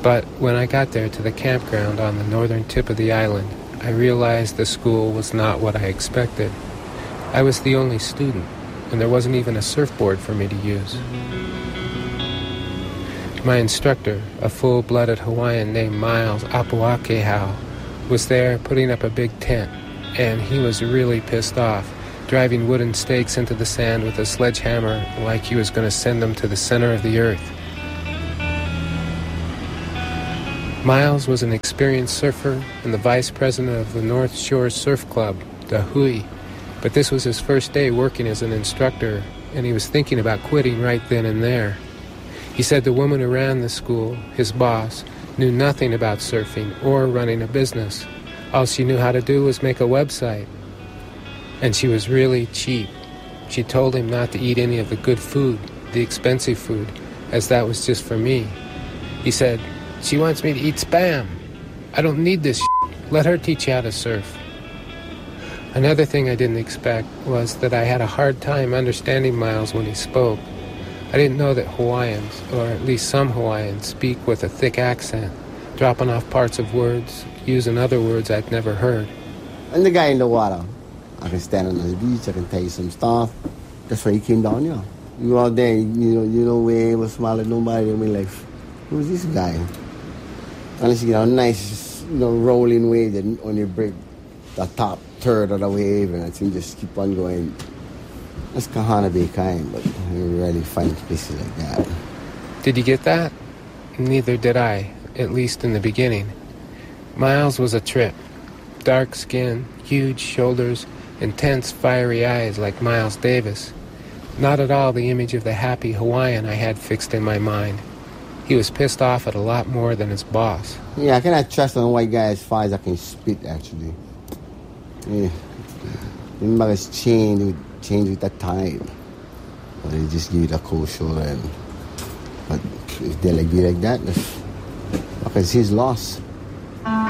But when I got there to the campground on the northern tip of the island, I realized the school was not what I expected. I was the only student, and there wasn't even a surfboard for me to use. My instructor, a full-blooded Hawaiian named Miles Apuakehau, was there putting up a big tent, and he was really pissed off, driving wooden stakes into the sand with a sledgehammer like he was going to send them to the center of the earth. Miles was an experienced surfer and the vice president of the North Shore Surf Club, the Hui, but this was his first day working as an instructor, and he was thinking about quitting right then and there. He said the woman who ran the school, his boss, knew nothing about surfing or running a business. All she knew how to do was make a website. And she was really cheap. She told him not to eat any of the good food, the expensive food, as that was just for me. He said, "She wants me to eat Spam. I don't need this shit. Let her teach you how to surf." Another thing I didn't expect was that I had a hard time understanding Miles when he spoke. I didn't know that Hawaiians, or at least some Hawaiians, speak with a thick accent, dropping off parts of words, using other words I'd never heard. I'm the guy in the water. I can stand on the beach, I can tell you some stuff. That's why he came down here. You go out there, you know, wave or smile at nobody, and be like, who's this guy? Unless you get a nice, rolling wave that only break the top third of the wave, and I think just keep on going. That's Kahana Bay kind, but you rarely find places like that. Did you get that? Neither did I, at least in the beginning. Miles was a trip. Dark skin, huge shoulders, intense fiery eyes like Miles Davis. Not at all the image of the happy Hawaiian I had fixed in my mind. He was pissed off at a lot more than his boss. Yeah, I cannot trust on a white guy as far as I can spit, actually. Yeah. Remember, it's change with the time. But they just give you the cold shoulder. But if they like you like that, because he's lost.